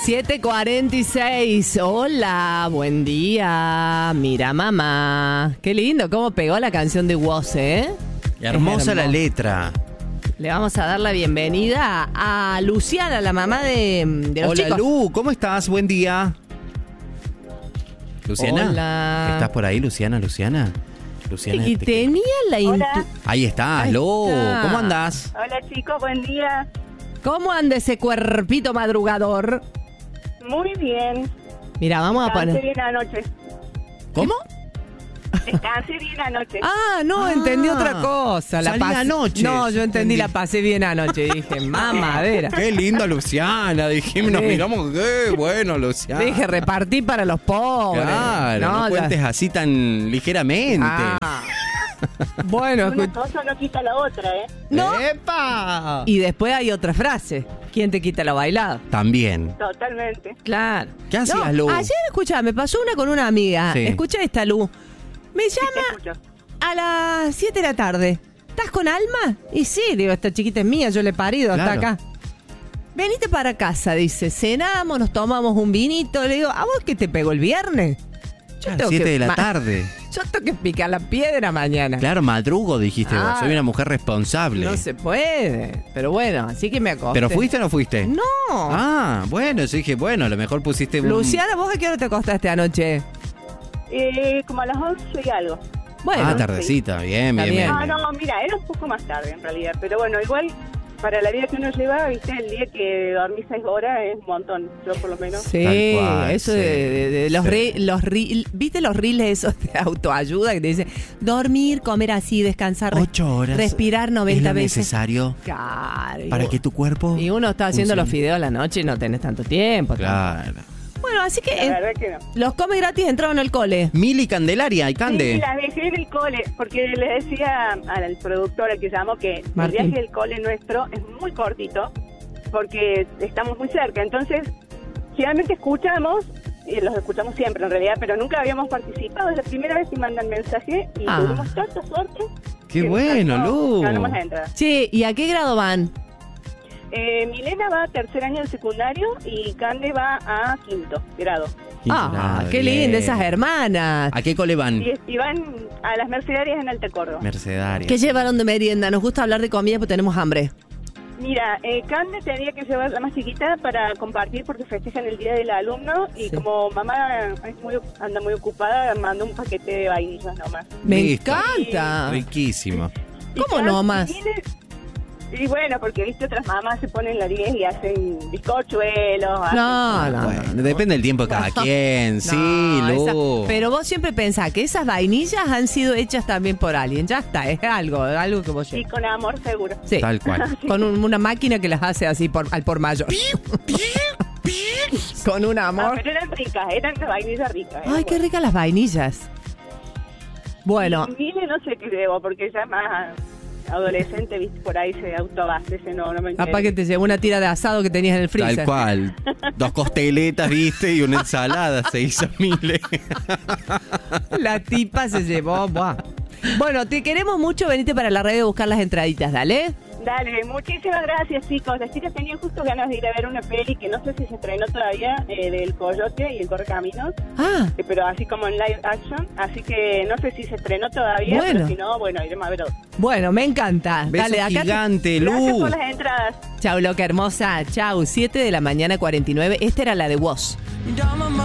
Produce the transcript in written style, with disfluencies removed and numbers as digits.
7:46. Hola, buen día. Mira, mamá. Qué lindo cómo pegó la canción de Woz, ¿eh? Hermosa la letra. Le vamos a dar la bienvenida a Luciana, la mamá de los Hola, chicos. Lu, ¿cómo estás? Buen día. ¿Luciana? Hola. ¿Estás por ahí, Luciana? Luciana, Y tenía la Hola. Ahí estás, Ahí Lu. está. ¿Cómo andás? Hola chicos, buen día. ¿Cómo anda ese cuerpito madrugador? Muy bien. Mira, vamos a Descansé poner... bien anoche. ¿Cómo? Descansé bien anoche. Ah, no, entendí otra cosa. Salí anoche. No, yo entendí, Entendí. la pasé bien anoche. Dije, mamadera. Qué linda Luciana. Dijimos, nos Sí. miramos, qué bueno, Luciana. Dije, repartí para los pobres. Claro, no ya- cuentes así tan ligeramente. Ah. Bueno, Una cosa no quita la otra, ¿eh? no. ¡Epa! Y después hay otra frase. ¿Quién te quita lo bailado? También. Totalmente. Claro. ¿Qué hacías, Lu? Ayer, escuchá, me pasó una con una amiga. Sí. Escucha esta, Lu. Me Te llama escucho. a las 7 de la tarde. ¿Estás con Alma? Y sí, digo, esta chiquita es mía, yo le he parido hasta Claro. acá. Venite para casa, dice. Cenamos, nos tomamos un vinito. Le digo, ¿a vos qué te pegó el viernes? Ya, tengo 7 que- de la tarde. Yo tengo que picar la piedra mañana. Claro, madrugo, dijiste vos. Ah. Soy una mujer responsable. No se puede. Pero bueno, así que me acosté. ¿Pero fuiste o no fuiste? No. Ah, bueno, yo dije, bueno, a lo mejor pusiste un... Luciana, ¿vos a qué hora te acostaste anoche? Como a las 11 y algo. Bueno. Ah, tardecita, bien, Está bien, bien. bien. No, mira, era un poco más tarde en realidad. Pero bueno, igual para la vida que uno lleva, viste, el día que dormí 6 horas es un montón. Yo por lo menos. Sí, Tal cual, eso sí, de los, sí. ¿viste los reels esos de autoayuda que te dicen dormir, comer así, descansar, 8 horas. respirar 90 es lo veces? necesario Claro. para que tu cuerpo... Y uno está haciendo los funcione. fideos a la noche y no tenés tanto tiempo. Claro. Bueno, así que La verdad que no. los come gratis entraron al cole. Mili Candelaria y Sí, Cande. las dejé en el cole, porque le decía al productor al que llamó que Martín. el viaje del cole nuestro es muy cortito, porque estamos muy cerca. Entonces, generalmente escuchamos, y los escuchamos siempre en realidad, pero nunca habíamos participado. Es la primera vez que mandan mensaje y Ah. tuvimos tanta suerte. Qué que bueno, ganamos- Lu. ganamos la entrada. Che, ¿y a qué grado van? Milena va a tercer año del secundario y Cande va a quinto grado. Ah, qué bien. linda esas hermanas. ¿A qué cole van? Y van a las Mercedarias en Alta Córdoba. Mercedaria. ¿Qué llevaron de merienda? Nos gusta hablar de comida porque tenemos hambre. Mira, Cande tenía que llevar la más chiquita para compartir porque festejan el Día del Alumno y Sí. como mamá anda muy ocupada, mandó un paquete de vainillas nomás. Me Listo. encanta. Riquísimo. ¿Cómo Y no ya más? viene- Y bueno, porque viste otras mamás se ponen la 10 y hacen bizcochuelos. No, no. Bueno, depende del tiempo de cada quien. Sí, No, Lu. pero vos siempre pensás que esas vainillas han sido hechas también por alguien. Ya está, es algo que vos Y llevas. con amor seguro. Sí, Tal cual. con una máquina que las hace así al por mayor. Con un Ah, amor. pero eran ricas, eran las vainillas ricas. Ay, qué ricas las vainillas. Bueno, Mire, no sé qué debo, porque ya más adolescente, viste, por ahí se autoabastece, no me capaz interesa. que te llevó una tira de asado que tenías en el freezer. Tal cual. 2 costeletas, viste, y una ensalada. Se hizo miles. La tipa se llevó. Buah. Bueno, te queremos mucho. Venite para la radio a buscar las entraditas, dale. Dale, muchísimas gracias, chicos. Las chicas tenían justo ganas de ir a ver una peli que no sé si se estrenó todavía, del Coyote y el Correcaminos, Ah, pero así como en live action. Así que no sé si se estrenó todavía, Bueno. pero si no, bueno, iremos a ver otro. bueno, me encanta. Beso Dale, acá. gigante, Gracias Lu. por las entradas. Chau, loca hermosa. Chau, 7 de la mañana 49. Esta era la de Woz.